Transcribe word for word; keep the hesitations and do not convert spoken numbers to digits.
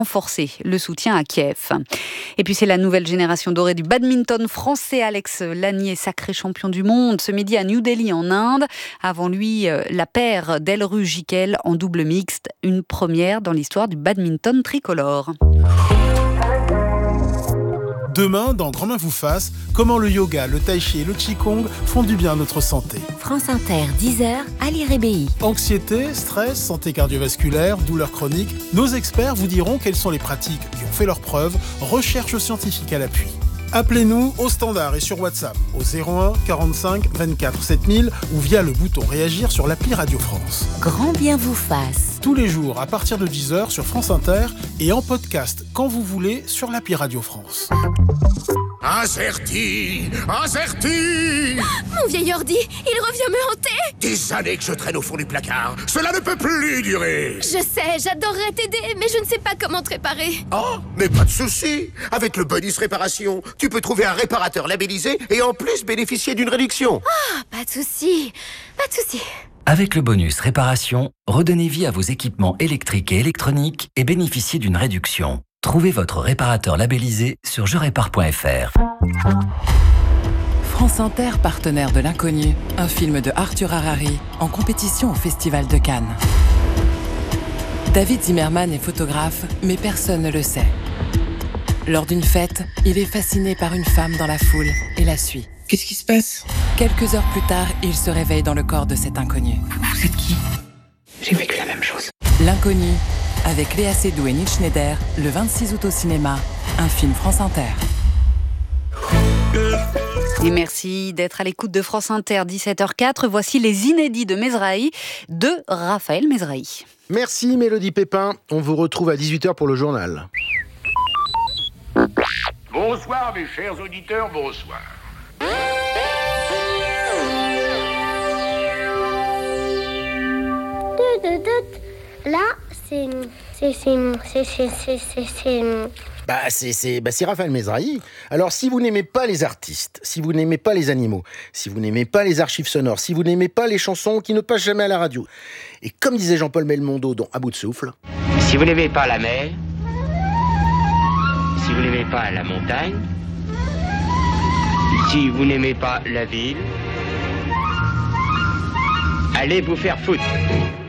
renforcer le soutien à Kiev. Et puis c'est la nouvelle génération dorée du badminton français. Alex Lanier, sacré champion du monde, ce midi à New Delhi en Inde. Avant lui, la paire d'Elru Gikel en double mixte, une première dans l'histoire du badminton tricolore. Demain, dans Grand Main vous fasse, comment le yoga, le tai chi et le qigong font du bien à notre santé. France Inter, dix heures, Ali Rébéi. Anxiété, stress, santé cardiovasculaire, douleurs chroniques, nos experts vous diront quelles sont les pratiques qui ont fait leurs preuves, recherche scientifique à l'appui. Appelez-nous au standard et sur WhatsApp au zéro un quarante-cinq vingt-quatre sept mille ou via le bouton réagir sur l'appli Radio France. Grand bien vous fasse. Tous les jours à partir de dix heures sur France Inter et en podcast quand vous voulez sur l'appli Radio France. Incerti, Incerti. Mon vieil ordi, il revient me hanter. Des années que je traîne au fond du placard. Cela ne peut plus durer. Je sais, j'adorerais t'aider, mais je ne sais pas comment te réparer. Oh, mais pas de souci. Avec le bonus réparation, tu peux trouver un réparateur labellisé et en plus bénéficier d'une réduction. Ah, pas de souci, pas de souci. Avec le bonus réparation, redonnez vie à vos équipements électriques et électroniques et bénéficiez d'une réduction. Trouvez votre réparateur labellisé sur je répare point f r. France Inter, partenaire de l'Inconnu, un film de Arthur Harari en compétition au Festival de Cannes. David Zimmerman est photographe, mais personne ne le sait. Lors d'une fête, il est fasciné par une femme dans la foule et la suit. Qu'est-ce qui se passe ? Quelques heures plus tard, il se réveille dans le corps de cet inconnu. Vous êtes qui ? J'ai vécu la même chose. L'Inconnu, avec Léa Seydoux et Neil Schneider, le vingt-six août au cinéma, un film France Inter. Et merci d'être à l'écoute de France Inter, dix-sept heures quatre. Voici les inédits de Mesrahi, de Raphaël Mesrahi. Merci Mélodie Pépin, on vous retrouve à dix-huit heures pour le journal. Bonsoir mes chers auditeurs, bonsoir. Là, c'est... c'est... c'est... c'est... c'est... c'est... c'est... Bah c'est, c'est, bah c'est Raphaël Mesrahi. Alors si vous n'aimez pas les artistes, si vous n'aimez pas les animaux, si vous n'aimez pas les archives sonores, si vous n'aimez pas les chansons qui ne passent jamais à la radio, et comme disait Jean-Paul Belmondo dans À bout de souffle... Si vous n'aimez pas la mer, si vous n'aimez pas la montagne, si vous n'aimez pas la ville, allez vous faire foutre.